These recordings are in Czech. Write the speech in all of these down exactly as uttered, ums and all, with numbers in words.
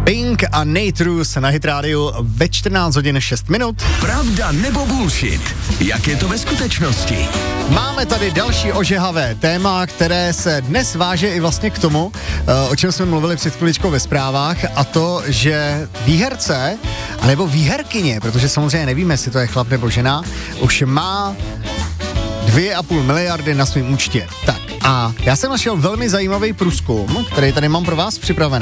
Pink a Nate Roos na Hit Radio ve čtrnáct hodin šest minut. Pravda nebo bullshit? Jak je to ve skutečnosti? Máme tady další ožehavé téma, které se dnes váže i vlastně k tomu, o čem jsme mluvili před chviličkou ve zprávách, a to, že výherce, anebo výherkyně, protože samozřejmě nevíme, jestli to je chlap nebo žena, už má dvě a půl miliardy na svém účtě. Tak a já jsem našel velmi zajímavý průzkum, který tady mám pro vás připravený.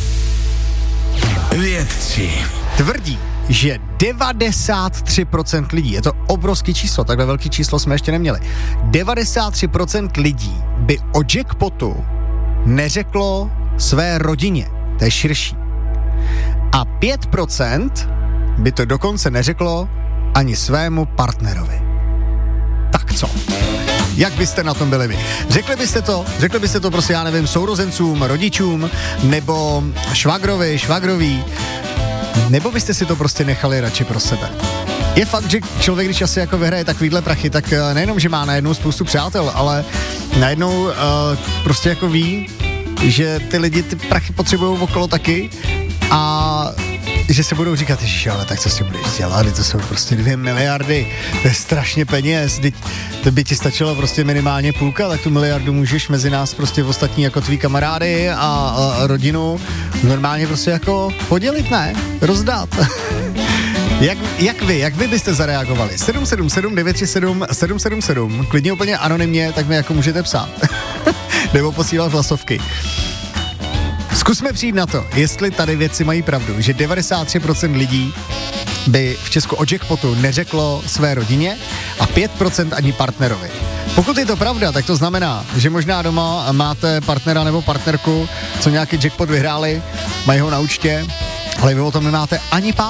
Vědci Tvrdí, že devadesát tři procent lidí, je to obrovský číslo, takhle velký číslo jsme ještě neměli, devadesát tři procent lidí by o jackpotu neřeklo své rodině, to je širší. A pět procent by to dokonce neřeklo ani svému partnerovi. Tak co? Jak byste na tom byli vy? Řekli byste to, řekli byste to prostě, já nevím, sourozencům, rodičům, nebo švagrovi, švagroví, nebo byste si to prostě nechali radši pro sebe? Je fakt, že člověk, když asi jako vyhraje takovýhle prachy, tak nejenom, že má najednou spoustu přátel, ale najednou uh, prostě jako ví, že ty lidi ty prachy potřebují okolo taky a že se budou říkat, ježiš, ale tak co si budeš dělat, to jsou prostě dvě miliardy, to je strašně peněz, teď, to by ti stačilo prostě minimálně půlka, tak tu miliardu můžeš mezi nás prostě v ostatní jako tví kamarády a, a rodinu normálně prostě jako podělit, ne? Rozdát. Jak, jak vy, jak vy byste zareagovali? sedm sedm sedm devět tři sedm sedm sedm sedm, klidně úplně anonymně, tak mi jako můžete psát. Nebo posílat hlasovky. Zkusme přijít na to, jestli tady věci mají pravdu, že devadesát tři procent lidí by v Česku o jackpotu neřeklo své rodině a pět procent ani partnerovi. Pokud je to pravda, tak to znamená, že možná doma máte partnera nebo partnerku, co nějaký jackpot vyhráli, mají ho na účtě, ale vy o tom nemáte ani pár.